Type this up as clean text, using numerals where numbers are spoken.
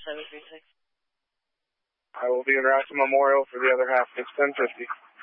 736. I will be in route to Memorial for the other half. It's 1050.